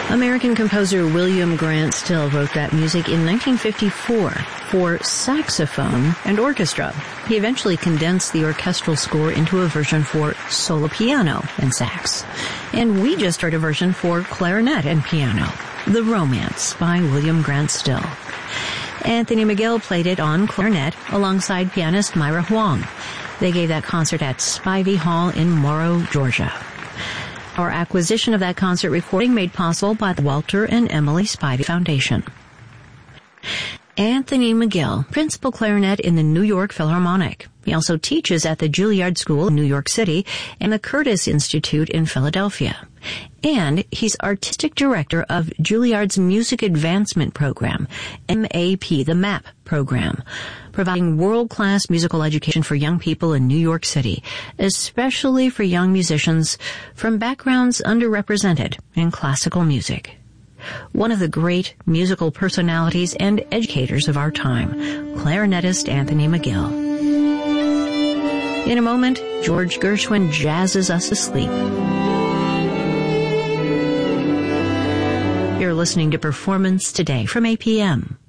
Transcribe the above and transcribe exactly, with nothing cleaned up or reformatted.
American composer William Grant Still wrote that music in nineteen fifty-four for saxophone and orchestra. He eventually condensed the orchestral score into a version for solo piano and sax. And we just heard a version for clarinet and piano, The Romance by William Grant Still. Anthony McGill played it on clarinet alongside pianist Myra Huang. They gave that concert at Spivey Hall in Morrow, Georgia. Our acquisition of that concert recording made possible by the Walter and Emily Spivey Foundation. Anthony McGill, principal clarinet in the New York Philharmonic. He also teaches at the Juilliard School in New York City and the Curtis Institute in Philadelphia. And he's artistic director of Juilliard's Music Advancement Program, M A P, the MAP program, providing world-class musical education for young people in New York City, especially for young musicians from backgrounds underrepresented in classical music. One of the great musical personalities and educators of our time, clarinetist Anthony McGill. In a moment, George Gershwin jazzes us asleep. You're listening to Performance Today from A P M.